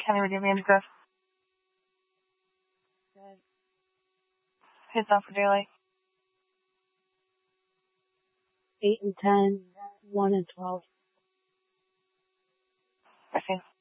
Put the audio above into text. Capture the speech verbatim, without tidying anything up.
County Radio Mandy Grove. Good. Heads on for daylight. eight and ten, one and twelve. I see.